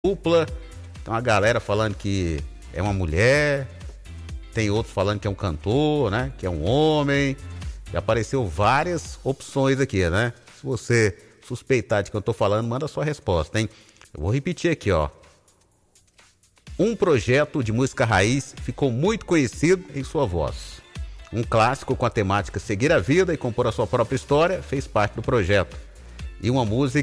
dupla. Tem uma galera falando que é uma mulher, tem outros falando que é um cantor, né? Que é um homem. Já apareceu várias opções aqui, né? Se você suspeitar de que eu tô falando, manda a sua resposta, hein? Eu vou repetir aqui, ó. Um projeto de música raiz ficou muito conhecido em sua voz. Um clássico com a temática seguir a vida e compor a sua própria história fez parte do projeto. E uma música